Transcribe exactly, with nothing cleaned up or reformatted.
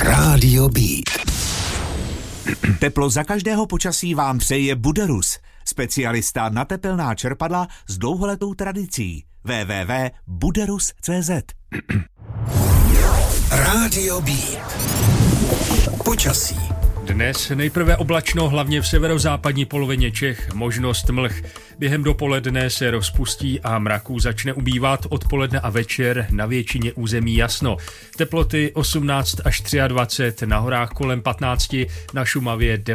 Rádio Beat. Teplo za každého počasí vám přeje Buderus, specialista na tepelná čerpadla s dlouholetou tradicí. w w w tečka buderus tečka c z. Rádio Beat. Počasí. Dnes nejprve oblačno, hlavně v severozápadní polovině Čech, možnost mlh. Během dopoledne se rozpustí a mraků začne ubývat, odpoledne a večer na většině území jasno. Teploty osmnáct až dvacet tři, na horách kolem patnáct, na Šumavě